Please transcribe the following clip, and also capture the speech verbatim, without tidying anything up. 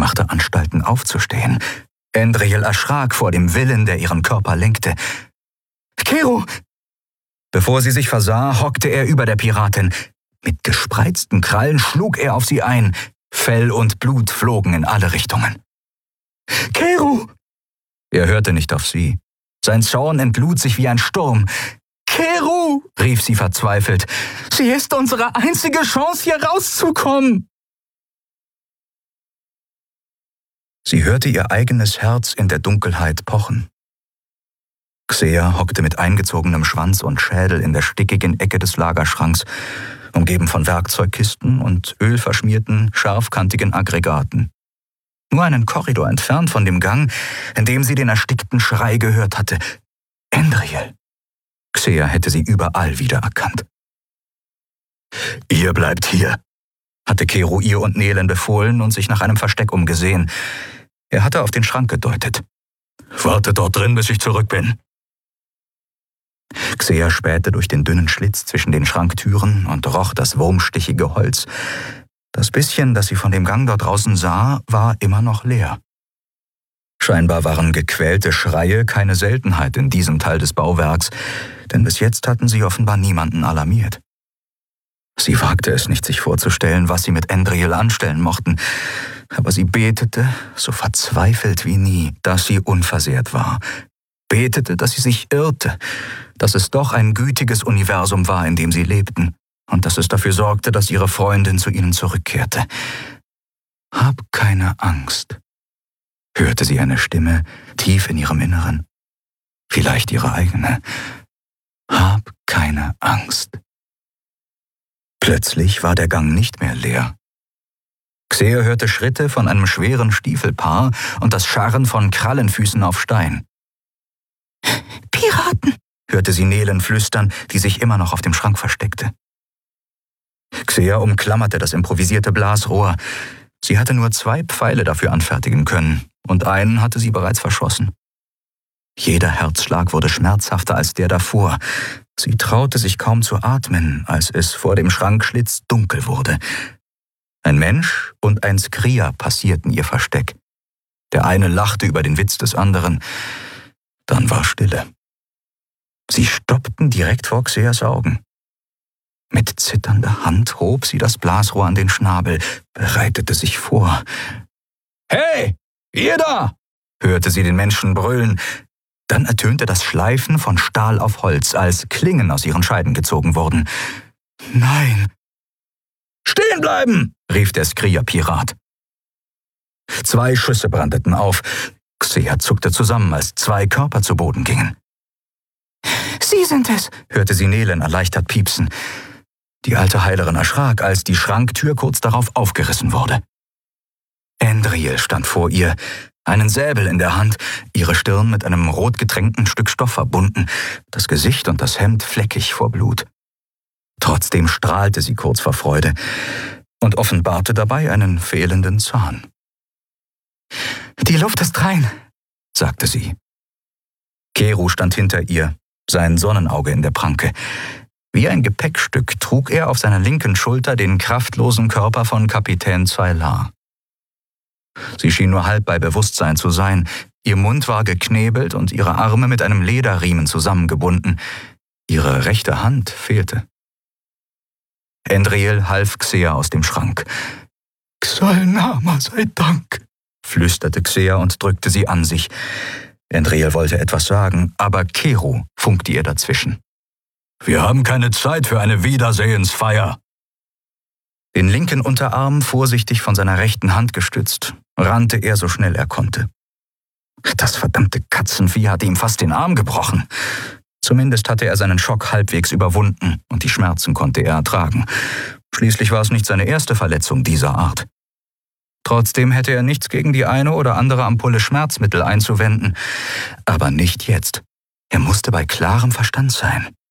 machte Anstalten aufzustehen. Endriel erschrak vor dem Willen, der ihren Körper lenkte. »Kero!« Bevor sie sich versah, hockte er über der Piratin. Mit gespreizten Krallen schlug er auf sie ein. Fell und Blut flogen in alle Richtungen. »Kero!« Er hörte nicht auf sie. Sein Zorn entlud sich wie ein Sturm. »Kero!« rief sie verzweifelt. »Sie ist unsere einzige Chance, hier rauszukommen!« Sie hörte ihr eigenes Herz in der Dunkelheit pochen. Xea hockte mit eingezogenem Schwanz und Schädel in der stickigen Ecke des Lagerschranks, umgeben von Werkzeugkisten und ölverschmierten, scharfkantigen Aggregaten. Nur einen Korridor entfernt von dem Gang, in dem sie den erstickten Schrei gehört hatte. Endriel. Xea hätte sie überall wiedererkannt. »Ihr bleibt hier«, hatte Kero ihr und Nelen befohlen und sich nach einem Versteck umgesehen. Er hatte auf den Schrank gedeutet. »Warte dort drin, bis ich zurück bin.« Xea spähte durch den dünnen Schlitz zwischen den Schranktüren und roch das wurmstichige Holz. Das bisschen, das sie von dem Gang dort draußen sah, war immer noch leer. Scheinbar waren gequälte Schreie keine Seltenheit in diesem Teil des Bauwerks, denn bis jetzt hatten sie offenbar niemanden alarmiert. Sie wagte es nicht, sich vorzustellen, was sie mit Endriel anstellen mochten, aber sie betete, so verzweifelt wie nie, dass sie unversehrt war. Betete, dass sie sich irrte, dass es doch ein gütiges Universum war, in dem sie lebten, und dass es dafür sorgte, dass ihre Freundin zu ihnen zurückkehrte. »Hab keine Angst«, hörte sie eine Stimme tief in ihrem Inneren. Vielleicht ihre eigene. »Hab keine Angst.« Plötzlich war der Gang nicht mehr leer. Xea hörte Schritte von einem schweren Stiefelpaar und das Scharren von Krallenfüßen auf Stein. »Piraten«, hörte sie Nelen flüstern, die sich immer noch auf dem Schrank versteckte. Xea umklammerte das improvisierte Blasrohr. Sie hatte nur zwei Pfeile dafür anfertigen können, und einen hatte sie bereits verschossen. Jeder Herzschlag wurde schmerzhafter als der davor. Sie traute sich kaum zu atmen, als es vor dem Schrankschlitz dunkel wurde. Ein Mensch und ein Skria passierten ihr Versteck. Der eine lachte über den Witz des anderen. Dann war Stille. Sie stoppten direkt vor Xeas Augen. Mit zitternder Hand hob sie das Blasrohr an den Schnabel, bereitete sich vor. »Hey, ihr da!« hörte sie den Menschen brüllen. Dann ertönte das Schleifen von Stahl auf Holz, als Klingen aus ihren Scheiden gezogen wurden. »Nein!« »Stehen bleiben!« rief der Skria-Pirat. Zwei Schüsse brandeten auf. Xea zuckte zusammen, als zwei Körper zu Boden gingen. »Sie sind es«, hörte sie Nelen erleichtert piepsen. Die alte Heilerin erschrak, als die Schranktür kurz darauf aufgerissen wurde. Endriel stand vor ihr, einen Säbel in der Hand, ihre Stirn mit einem rotgetränkten Stück Stoff verbunden, das Gesicht und das Hemd fleckig vor Blut. Trotzdem strahlte sie kurz vor Freude und offenbarte dabei einen fehlenden Zahn. »Die Luft ist rein«, sagte sie. Kero stand hinter ihr, sein Sonnenauge in der Pranke. Wie ein Gepäckstück trug er auf seiner linken Schulter den kraftlosen Körper von Kapitän Zaylar. Sie schien nur halb bei Bewusstsein zu sein. Ihr Mund war geknebelt und ihre Arme mit einem Lederriemen zusammengebunden. Ihre rechte Hand fehlte. Endriel half Xea aus dem Schrank. »Xal'Nama sei Dank«, flüsterte Xea und drückte sie an sich. Endriel wollte etwas sagen, aber Kero funkte ihr dazwischen. »Wir haben keine Zeit für eine Wiedersehensfeier.« Den linken Unterarm vorsichtig von seiner rechten Hand gestützt, rannte er so schnell er konnte. Das verdammte Katzenvieh hatte ihm fast den Arm gebrochen. Zumindest hatte er seinen Schock halbwegs überwunden und die Schmerzen konnte er ertragen. Schließlich war es nicht seine erste Verletzung dieser Art. Trotzdem hätte er nichts gegen die eine oder andere Ampulle Schmerzmittel einzuwenden. Aber nicht jetzt. Er musste bei klarem Verstand sein.